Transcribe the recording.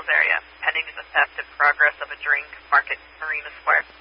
sales area. Pending is the theft in progress of a drink, Market Marina Square.